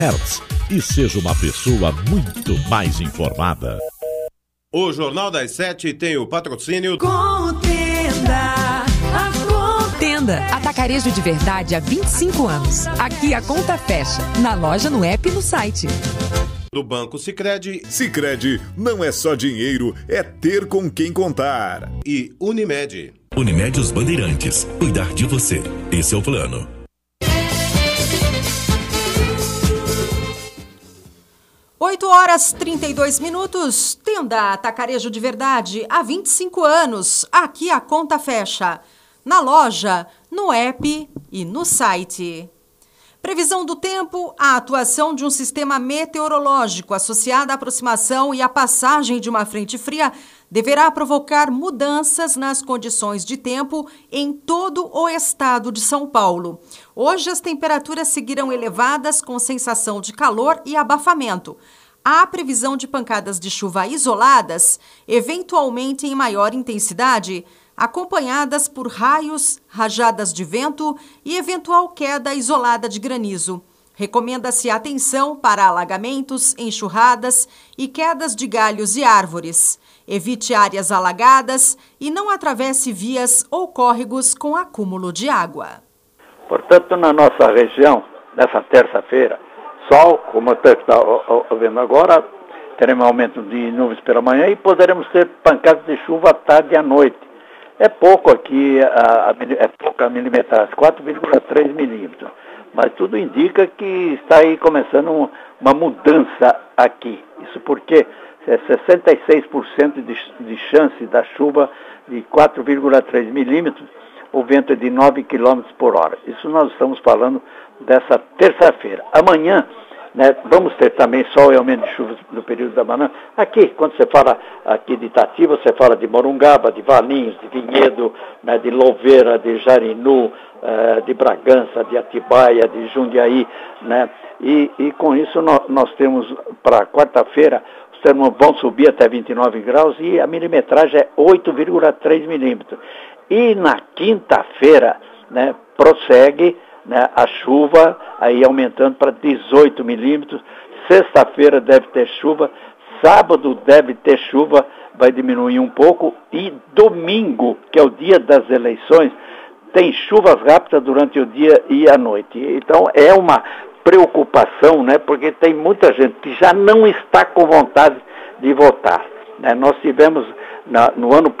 Hertz e seja uma pessoa muito mais informada. O Jornal das 7 tem o patrocínio Contenda. Contenda, atacarejo de verdade há 25 anos. Aqui a conta fecha, na loja, no app e no site. Do Banco Sicredi. Sicredi não é só dinheiro, é ter com quem contar. E Unimed. Unimed Os Bandeirantes. Cuidar de você. Esse é o plano. 8h32. Tenda Atacarejo de Verdade há 25 anos. Aqui a conta fecha. Na loja, no app e no site. Previsão do tempo, a atuação de um sistema meteorológico associado à aproximação e à passagem de uma frente fria deverá provocar mudanças nas condições de tempo em todo o estado de São Paulo. Hoje as temperaturas seguirão elevadas com sensação de calor e abafamento. Há previsão de pancadas de chuva isoladas, eventualmente em maior intensidade, acompanhadas por raios, rajadas de vento e eventual queda isolada de granizo. Recomenda-se atenção para alagamentos, enxurradas e quedas de galhos e árvores. Evite áreas alagadas e não atravesse vias ou córregos com acúmulo de água. Portanto, na nossa região, nessa terça-feira, sol, como está vendo agora, teremos aumento de nuvens pela manhã e poderemos ter pancadas de chuva à tarde e à noite. É pouco aqui, é pouca milimetragem, 4,3 milímetros. Mas tudo indica que está aí começando uma mudança aqui. Isso porque é 66% de chance da chuva de 4,3 milímetros, o vento é de 9 km por hora. Isso nós estamos falando dessa terça-feira. Amanhã, né, vamos ter também sol e aumento de chuvas no período da manhã. Aqui, quando você fala aqui de Itati, você fala de Morungaba, de Valinhos, de Vinhedo, né, de Louveira, de Jarinu, de Bragança, de Atibaia, de Jundiaí, né? E com isso nós temos para quarta-feira, os termos vão subir até 29 graus e a milimetragem é 8,3 milímetros. E na quinta-feira, né, prossegue, né, a chuva aí aumentando para 18 milímetros. Sexta-feira deve ter chuva, sábado deve ter chuva, vai diminuir um pouco, e domingo, que é o dia das eleições, tem chuvas rápidas durante o dia e a noite. Então é uma preocupação, né, porque tem muita gente que já não está com vontade de votar, né? Nós tivemos na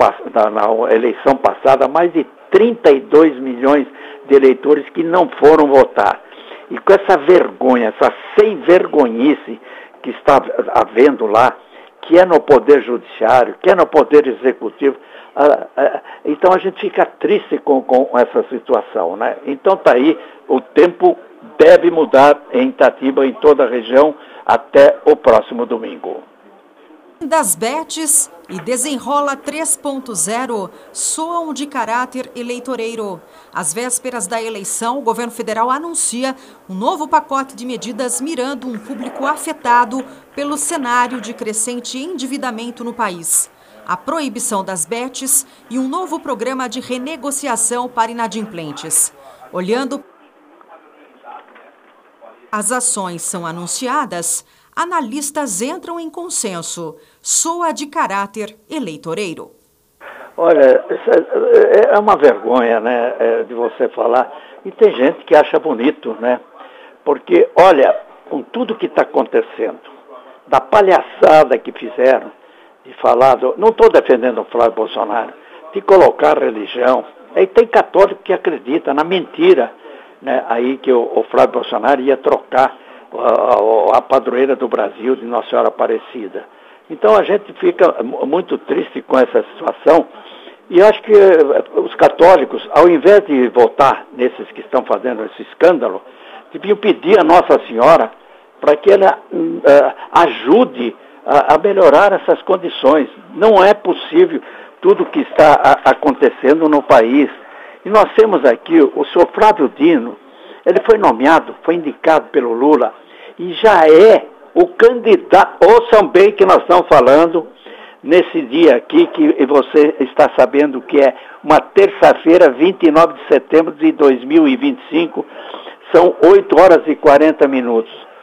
eleição passada mais de 32 milhões de eleitores que não foram votar. E com essa vergonha, essa sem-vergonhice que está havendo lá, que é no Poder Judiciário, que é no Poder Executivo, então a gente fica triste com essa situação, né? Então está aí, o tempo deve mudar em Itatiba, em toda a região, até o próximo domingo. Das Betes e Desenrola 3.0 soam de caráter eleitoreiro. Às vésperas da eleição, o governo federal anuncia um novo pacote de medidas mirando um público afetado pelo cenário de crescente endividamento no país. A proibição das betes e um novo programa de renegociação para inadimplentes. Olhando as ações são anunciadas, analistas entram em consenso. Soa de caráter eleitoreiro. Olha, é uma vergonha, né, de você falar. E tem gente que acha bonito, né? Porque, olha, com tudo que está acontecendo, da palhaçada que fizeram, de falar, não estou defendendo o Flávio Bolsonaro, de colocar religião. Aí tem católico que acredita na mentira, né, aí que o Flávio Bolsonaro ia trocar a padroeira do Brasil de Nossa Senhora Aparecida. Então a gente fica muito triste com essa situação e acho que os católicos, ao invés de votar nesses que estão fazendo esse escândalo, deviam pedir a Nossa Senhora para que ela ajude a melhorar essas condições. Não é possível tudo o que está acontecendo no país. E nós temos aqui o senhor Flávio Dino, ele foi nomeado, foi indicado pelo Lula e já é o candidato. Ouçam bem que nós estamos falando nesse dia aqui, que você está sabendo que é uma terça-feira, 29 de setembro de 2025, são 8 horas e 40 minutos.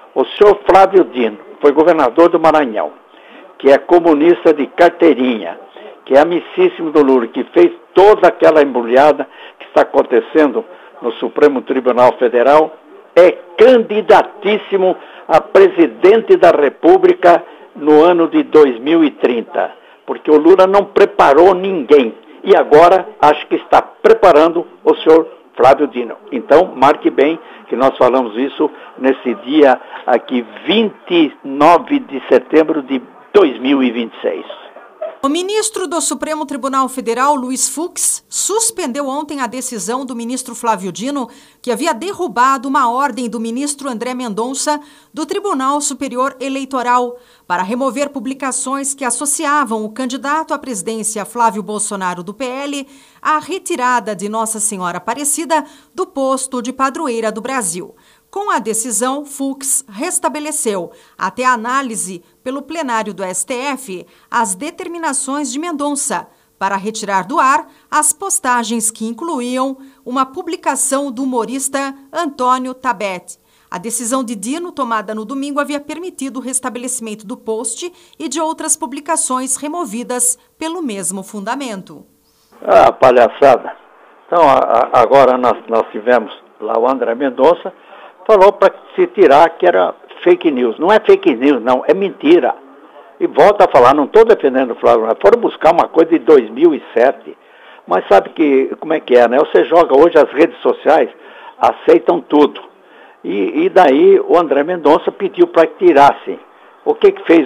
o senhor Flávio Dino, foi governador do Maranhão, que é comunista de carteirinha, que é amicíssimo do Lula, que fez toda aquela embrulhada que está acontecendo no Supremo Tribunal Federal, é candidatíssimo a presidente da República no ano de 2030, porque o Lula não preparou ninguém, e agora acho que está preparando o senhor Flávio Dino. Então, marque bem que nós falamos isso nesse dia aqui, 29 de setembro de 2026. O ministro do Supremo Tribunal Federal, Luiz Fux, suspendeu ontem a decisão do ministro Flávio Dino, que havia derrubado uma ordem do ministro André Mendonça do Tribunal Superior Eleitoral para remover publicações que associavam o candidato à presidência Flávio Bolsonaro do PL à retirada de Nossa Senhora Aparecida do posto de padroeira do Brasil. Com a decisão, Fux restabeleceu, até a análise pelo plenário do STF, as determinações de Mendonça para retirar do ar as postagens que incluíam uma publicação do humorista Antônio Tabet. A decisão de Dino, tomada no domingo, havia permitido o restabelecimento do post e de outras publicações removidas pelo mesmo fundamento. Ah, palhaçada. Então, agora nós tivemos lá o André Mendonça, falou para se tirar que era fake news. Não é fake news, não, é mentira. E volta a falar, não estou defendendo o Flávio, foram buscar uma coisa de 2007. Mas sabe como é que é, né? Você joga hoje, as redes sociais aceitam tudo. E daí o André Mendonça pediu para que tirassem. O que fez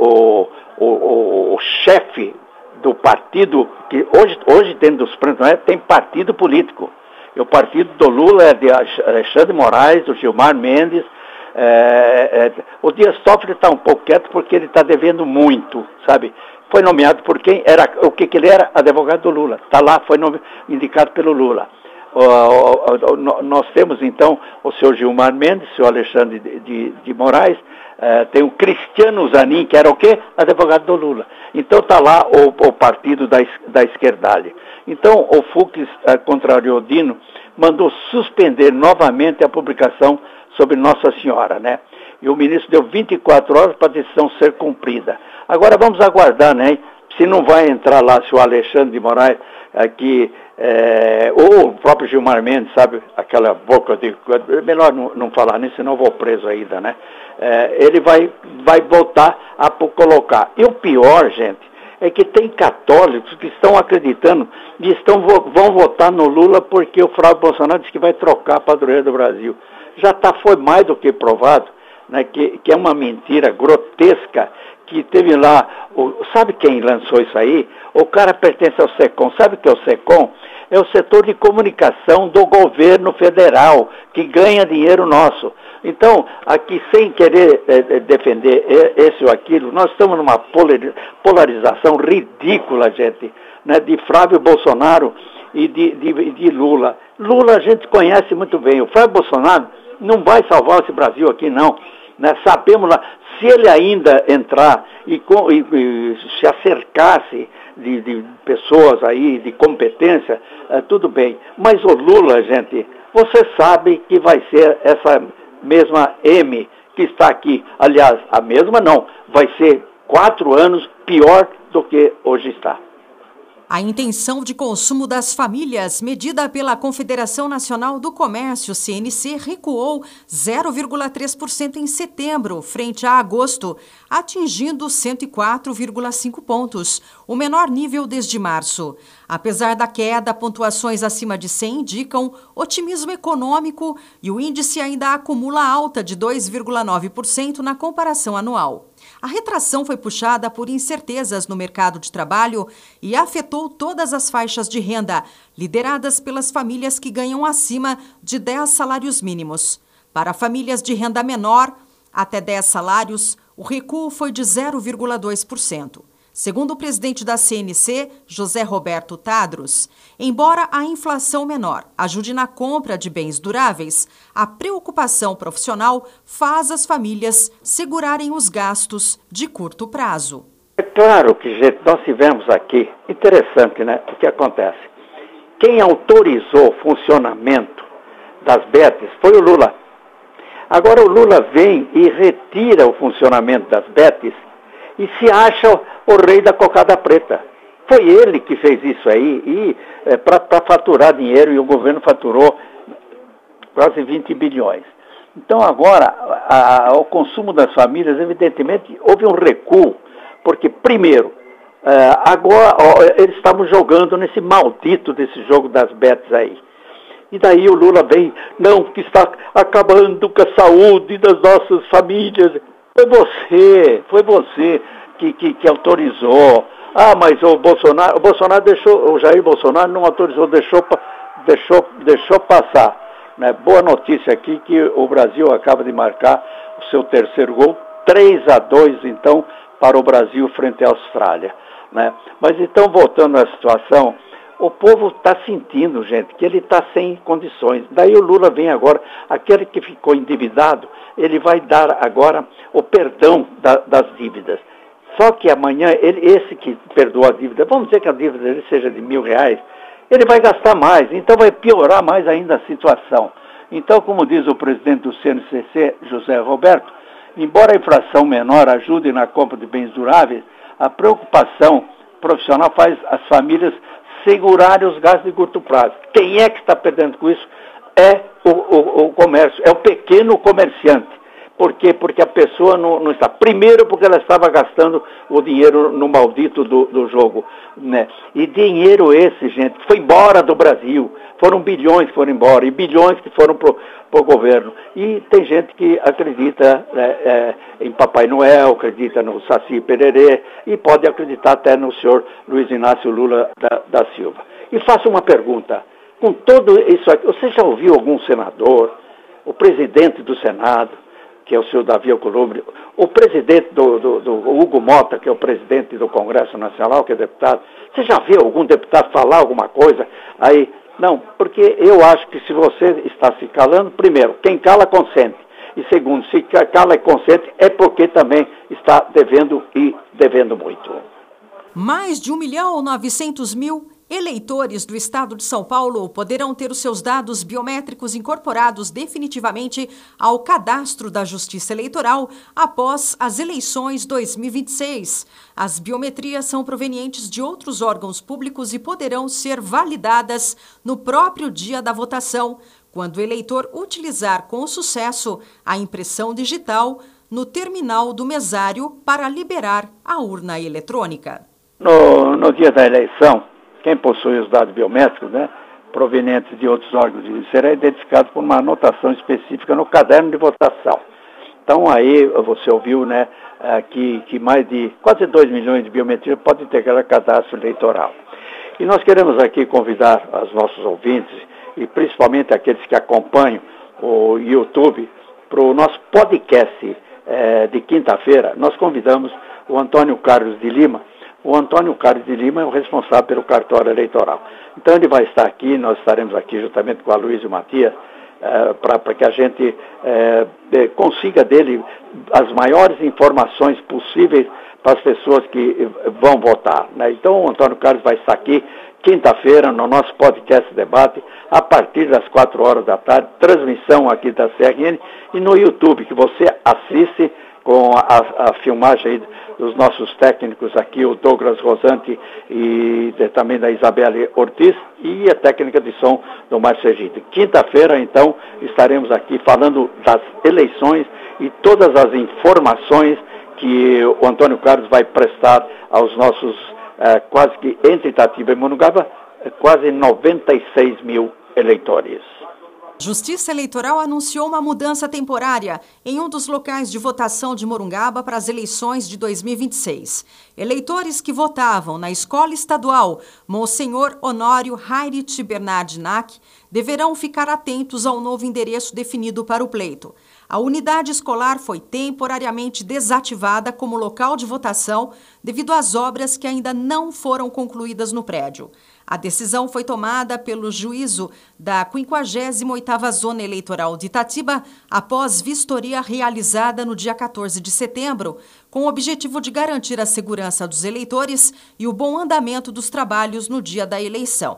o chefe do partido, que hoje dentro do Supremo tem partido político. E o partido do Lula é de Alexandre Moraes, do Gilmar Mendes. O Dias Toffoli está um pouco quieto porque ele está devendo muito, sabe? Foi nomeado por quem? O que ele era? Advogado do Lula. Está lá, foi indicado pelo Lula. Nós temos, então, o senhor Gilmar Mendes, o senhor Alexandre de Moraes, tem o Cristiano Zanin, que era o quê? Advogado do Lula. Então está lá o partido da esquerdalha. Então o Fux contrariou Dino, mandou suspender novamente a publicação sobre Nossa Senhora, né? E o ministro deu 24 horas para a decisão ser cumprida. Agora vamos aguardar, né? Se não vai entrar lá, se o Alexandre de Moraes aqui, ou o próprio Gilmar Mendes, sabe, aquela boca de... Melhor não falar nisso, senão eu vou preso ainda, né? Ele vai voltar a colocar. E o pior, gente, é que tem católicos que estão acreditando e vão votar no Lula porque o Flávio Bolsonaro disse que vai trocar a padroeira do Brasil. Já foi mais do que provado, né, que é uma mentira grotesca, que teve lá, sabe quem lançou isso aí? O cara pertence ao SECOM. Sabe o que é o SECOM? É o setor de comunicação do governo federal, que ganha dinheiro nosso. Então, aqui, sem querer defender esse ou aquilo, nós estamos numa polarização ridícula, gente, né, de Flávio Bolsonaro e de Lula. Lula a gente conhece muito bem. O Flávio Bolsonaro não vai salvar esse Brasil aqui, não. Né? Sabemos lá, se ele ainda entrar e se acercasse de pessoas aí, de competência, tudo bem. Mas o Lula, gente, você sabe que vai ser essa mesma M que está aqui. Aliás, a mesma não, vai ser 4 anos pior do que hoje está. A intenção de consumo das famílias, medida pela Confederação Nacional do Comércio, CNC, recuou 0,3% em setembro, frente a agosto, atingindo 104,5 pontos, o menor nível desde março. Apesar da queda, pontuações acima de 100 indicam otimismo econômico e o índice ainda acumula alta de 2,9% na comparação anual. A retração foi puxada por incertezas no mercado de trabalho e afetou todas as faixas de renda, lideradas pelas famílias que ganham acima de 10 salários mínimos. Para famílias de renda menor, até 10 salários, o recuo foi de 0,2%. Segundo o presidente da CNC, José Roberto Tadros, embora a inflação menor ajude na compra de bens duráveis, a preocupação profissional faz as famílias segurarem os gastos de curto prazo. É claro que, gente, nós tivemos aqui, interessante, né, o que acontece. Quem autorizou o funcionamento das BETs foi o Lula. Agora o Lula vem e retira o funcionamento das betes e se acha o rei da cocada preta. Foi ele que fez isso aí para faturar dinheiro, e o governo faturou quase 20 bilhões. Então agora o consumo das famílias, evidentemente, houve um recuo, porque primeiro, agora eles estavam jogando nesse maldito desse jogo das betes aí. E daí o Lula vem, não, que está acabando com a saúde das nossas famílias. Foi você que autorizou. Ah, mas o Bolsonaro deixou, o Jair Bolsonaro não autorizou, deixou passar. Né? Boa notícia aqui que o Brasil acaba de marcar o seu terceiro gol, 3-2 então para o Brasil frente à Austrália. Né? Mas então, voltando à situação, o povo está sentindo, gente, que ele está sem condições. Daí o Lula vem agora, aquele que ficou endividado, ele vai dar agora o perdão das dívidas. Só que amanhã, esse que perdoa a dívida, vamos dizer que a dívida dele seja de R$1.000, ele vai gastar mais, então vai piorar mais ainda a situação. Então, como diz o presidente do CNCC, José Roberto, embora a inflação menor ajude na compra de bens duráveis, a preocupação profissional faz as famílias segurarem os gastos de curto prazo. Quem é que está perdendo com isso? É o comércio, é o pequeno comerciante. Por quê? Porque a pessoa não está. Primeiro, porque ela estava gastando o dinheiro no maldito do jogo. Né? E dinheiro esse, gente, que foi embora do Brasil. Foram bilhões que foram embora, e bilhões que foram para o governo. E tem gente que acredita em Papai Noel, acredita no Saci Pererê, e pode acreditar até no senhor Luiz Inácio Lula da Silva. E faço uma pergunta. Com tudo isso aqui, você já ouviu algum senador, o presidente do Senado, que é o senhor Davi Alcolumbre, o presidente do Hugo Mota, que é o presidente do Congresso Nacional, que é deputado, você já viu algum deputado falar alguma coisa aí? Não, porque eu acho que se você está se calando, primeiro, quem cala consente. E segundo, se cala e consente é porque também está devendo e devendo muito. Mais de 1.900.000 eleitores do estado de São Paulo poderão ter os seus dados biométricos incorporados definitivamente ao cadastro da Justiça Eleitoral após as eleições 2026. As biometrias são provenientes de outros órgãos públicos e poderão ser validadas no próprio dia da votação, quando o eleitor utilizar com sucesso a impressão digital no terminal do mesário para liberar a urna eletrônica. No dia da eleição, quem possui os dados biométricos, né, provenientes de outros órgãos, será identificado por uma anotação específica no caderno de votação. Então aí você ouviu, né, que mais de quase 2 milhões de biometrias podem integrar o cadastro eleitoral. E nós queremos aqui convidar os nossos ouvintes, e principalmente aqueles que acompanham o YouTube, para o nosso podcast de quinta-feira. Nós convidamos o Antônio Carlos de Lima. O Antônio Carlos de Lima é o responsável pelo cartório eleitoral. Então ele vai estar aqui, nós estaremos aqui juntamente com a Luísa e o Matias, para que a gente consiga dele as maiores informações possíveis para as pessoas que vão votar. Né? Então o Antônio Carlos vai estar aqui quinta-feira no nosso podcast debate, a partir das 4 horas da tarde, transmissão aqui da CRN e no YouTube, que você assiste com a filmagem aí dos nossos técnicos aqui, o Douglas Rosante e também da Isabelle Ortiz, e a técnica de som do Márcio Sergito. Quinta-feira, então, estaremos aqui falando das eleições e todas as informações que o Antônio Carlos vai prestar aos nossos, quase que entre Itatiba e Monungaba, quase 96 mil eleitores. Justiça Eleitoral anunciou uma mudança temporária em um dos locais de votação de Morungaba para as eleições de 2026. Eleitores que votavam na Escola Estadual Monsenhor Honório Hairit Bernardinac deverão ficar atentos ao novo endereço definido para o pleito. A unidade escolar foi temporariamente desativada como local de votação devido às obras que ainda não foram concluídas no prédio. A decisão foi tomada pelo juízo da 58ª Zona Eleitoral de Itatiba após vistoria realizada no dia 14 de setembro, com o objetivo de garantir a segurança dos eleitores e o bom andamento dos trabalhos no dia da eleição.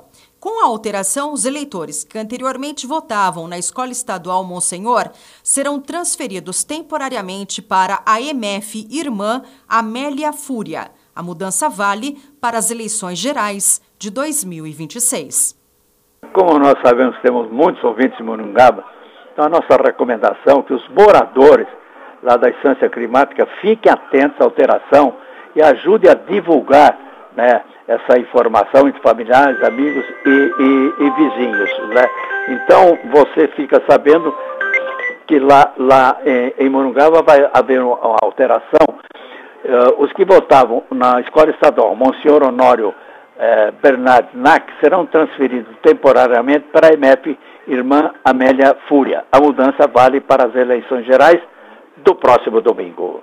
Com a alteração, os eleitores que anteriormente votavam na Escola Estadual Monsenhor serão transferidos temporariamente para a EMF Irmã Amélia Fúria. A mudança vale para as eleições gerais de 2026. Como nós sabemos que temos muitos ouvintes em Morungaba, então a nossa recomendação é que os moradores lá da Estância Climática fiquem atentos à alteração e ajudem a divulgar, né, essa informação entre familiares, amigos e vizinhos, né? Então você fica sabendo que lá em Morungaba vai haver uma alteração. Os que votavam na Escola Estadual Monsenhor Honório Bernard Nack serão transferidos temporariamente para a EMF Irmã Amélia Fúria. A mudança vale para as eleições gerais do próximo domingo.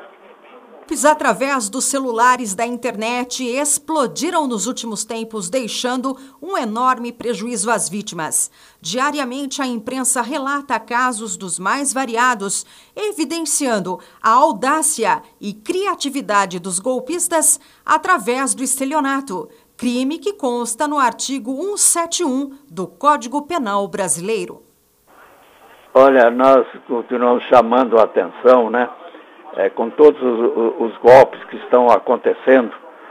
Através dos celulares da internet explodiram nos últimos tempos, deixando um enorme prejuízo às vítimas. Diariamente, a imprensa relata casos dos mais variados, evidenciando a audácia e criatividade dos golpistas através do estelionato, crime que consta no artigo 171 do Código Penal Brasileiro. Olha, nós continuamos chamando a atenção, né? Com todos os golpes que estão acontecendo,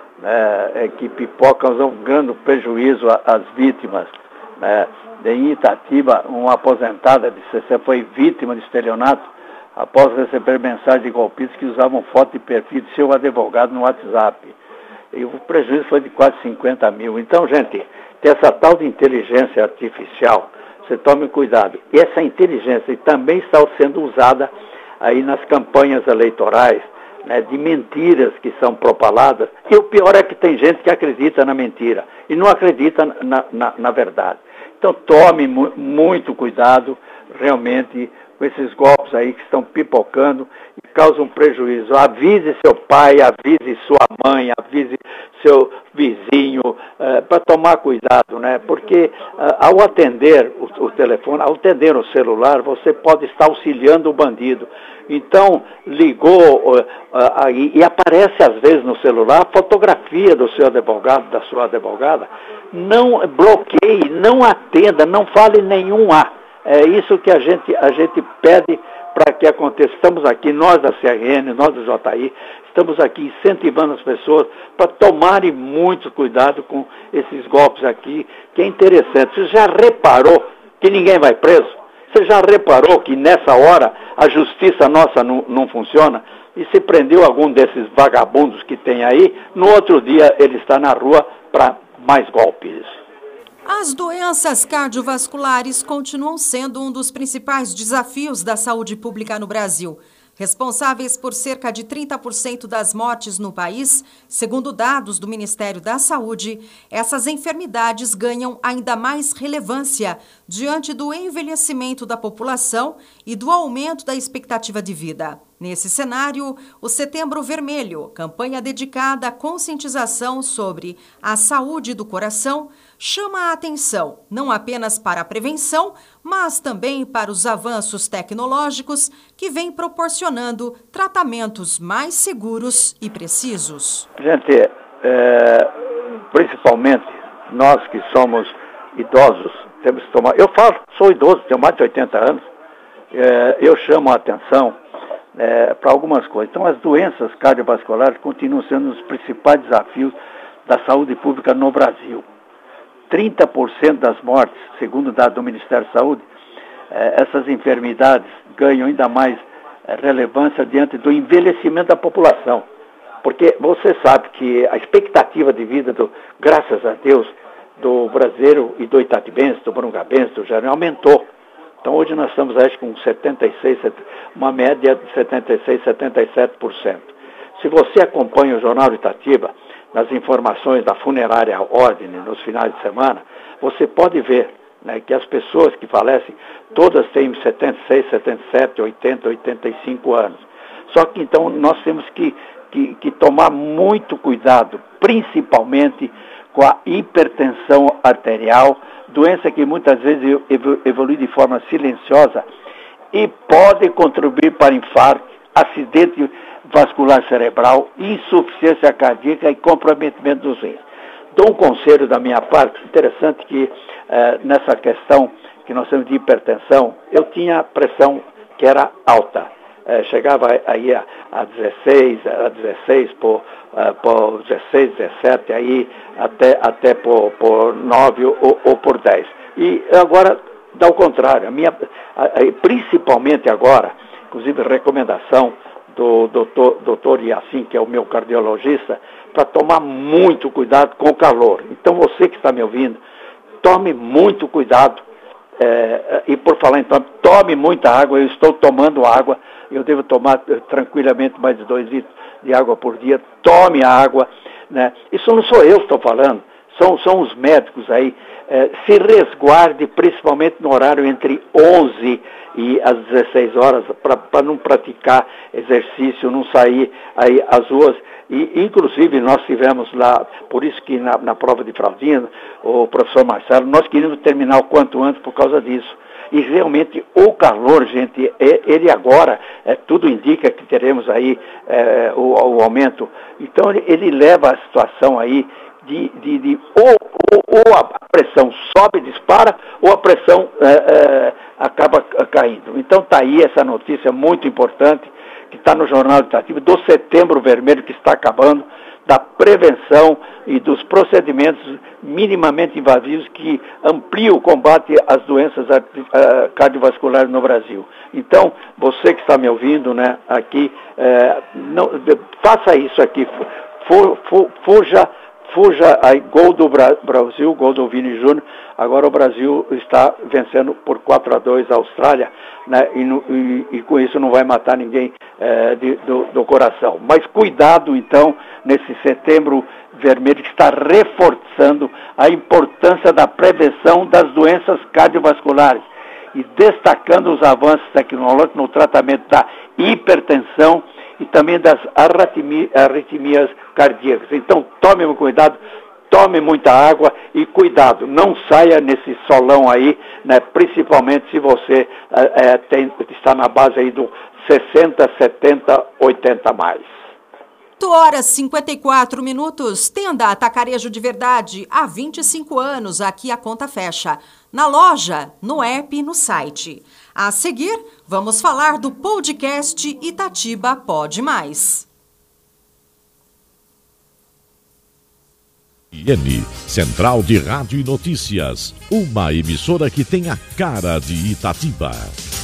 né, que pipocam um grande prejuízo às vítimas. Né. Em Itatiba, uma aposentada de 60 foi vítima de estelionato após receber mensagem de golpistas que usavam foto de perfil de seu advogado no WhatsApp. E o prejuízo foi de quase 50 mil. Então, gente, tem essa tal de inteligência artificial, você tome cuidado. E essa inteligência também está sendo usada aí nas campanhas eleitorais, né, de mentiras que são propaladas. E o pior é que tem gente que acredita na mentira e não acredita na verdade. Então tome muito cuidado realmente com esses golpes aí que estão pipocando e causam prejuízo. Avise seu pai, avise sua mãe, avise seu vizinho, para tomar cuidado, né? Porque ao atender o telefone, ao atender o celular, você pode estar auxiliando o bandido. Então, ligou e aparece às vezes no celular a fotografia do seu advogado, da sua advogada. Não bloqueie, não atenda, não fale nenhum A. É isso que a gente pede para que aconteça. Estamos aqui, nós da CRN, nós do JI, estamos aqui incentivando as pessoas para tomarem muito cuidado com esses golpes aqui, que é interessante. Você já reparou que ninguém vai preso? Você já reparou que nessa hora a justiça nossa não funciona? E se prendeu algum desses vagabundos que tem aí, no outro dia ele está na rua para mais golpes. As doenças cardiovasculares continuam sendo um dos principais desafios da saúde pública no Brasil. Responsáveis por cerca de 30% das mortes no país, segundo dados do Ministério da Saúde, essas enfermidades ganham ainda mais relevância diante do envelhecimento da população e do aumento da expectativa de vida. Nesse cenário, o Setembro Vermelho, campanha dedicada à conscientização sobre a saúde do coração, chama a atenção não apenas para a prevenção, mas também para os avanços tecnológicos que vêm proporcionando tratamentos mais seguros e precisos. Gente, principalmente nós que somos idosos, temos que tomar... Eu sou idoso, tenho mais de 80 anos, eu chamo a atenção para algumas coisas. Então, as doenças cardiovasculares continuam sendo um dos principais desafios da saúde pública no Brasil. 30% das mortes, segundo dados do Ministério da Saúde, essas enfermidades ganham ainda mais relevância diante do envelhecimento da população. Porque você sabe que a expectativa de vida, graças a Deus, do brasileiro e do itatibense, do morungabense, do jarense, aumentou. Então hoje nós estamos, acho, com 76, uma média de 76, 77%. Se você acompanha o Jornal de Itatiba, nas informações da funerária Ordem, nos finais de semana, você pode ver, né, que as pessoas que falecem, todas têm 76, 77, 80, 85 anos. Só que então nós temos que tomar muito cuidado, principalmente com a hipertensão arterial, doença que muitas vezes evolui de forma silenciosa e pode contribuir para infarto, acidente vascular cerebral, insuficiência cardíaca e comprometimento dos rins. Dou um conselho da minha parte, interessante que nessa questão que nós temos de hipertensão, eu tinha pressão que era alta. Chegava aí a 16 por 16, 17, aí até por 9 ou por 10. E agora dá o contrário. Principalmente agora, inclusive recomendação do doutor Yassin, que é o meu cardiologista, para tomar muito cuidado com o calor. Então você que está me ouvindo, tome muito cuidado. E por falar então, tome muita água. Eu estou tomando água, eu devo tomar tranquilamente mais de 2 litros de água por dia. Tome água, né? Isso não sou eu que estou falando, são os médicos aí. Se resguarde, principalmente no horário entre 11 e as 16 horas, para não praticar exercício, não sair aí às ruas. E, inclusive, nós tivemos lá, por isso que na prova de fraldinha, o professor Marcelo, nós queríamos terminar o quanto antes por causa disso. E realmente o calor, gente, ele agora, tudo indica que teremos aí o aumento. Então ele leva a situação aí ou a pressão sobe, dispara, ou a pressão acaba caindo. Então está aí essa notícia muito importante, que está no Jornal de Itatiba, do Setembro Vermelho, que está acabando, da prevenção e dos procedimentos minimamente invasivos que ampliam o combate às doenças cardiovasculares no Brasil. Então, você que está me ouvindo, né, aqui, faça isso aqui, fuja aí, gol do Brasil, gol do Vini Júnior. Agora o Brasil está vencendo por 4-2 a Austrália, né? E com isso não vai matar ninguém do coração. Mas cuidado então nesse Setembro Vermelho, que está reforçando a importância da prevenção das doenças cardiovasculares e destacando os avanços tecnológicos no tratamento da hipertensão e também das arritmias cardíacas. Então tome cuidado, tome muita água e cuidado, não saia nesse solão aí, né, principalmente se você está na base aí do 60, 70, 80 mais. 8h54. Tenda Atacarejo de Verdade, há 25 anos, aqui a conta fecha. Na loja, no app e no site. A seguir, vamos falar do podcast Itatiba Pode Mais. IN, Central de Rádio e Notícias, uma emissora que tem a cara de Itatiba.